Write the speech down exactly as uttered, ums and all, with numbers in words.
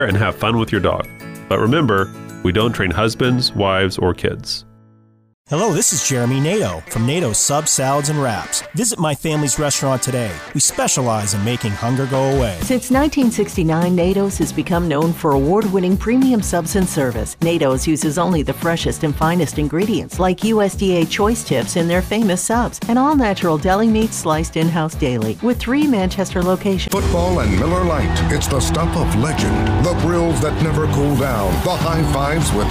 and have fun with your dog. But remember, we don't train husbands, wives, or kids. Hello, this is Jeremy Nato from Nato's Subs, Salads, and Wraps. Visit my family's restaurant today. We specialize in making hunger go away. Since nineteen sixty-nine, Nato's has become known for award-winning premium subs and service. Nato's uses only the freshest and finest ingredients, like U S D A choice tips in their famous subs, and all-natural deli meat sliced in-house daily, with three Manchester locations. Football and Miller Lite. It's the stuff of legend. The thrills that never cool down. The high fives with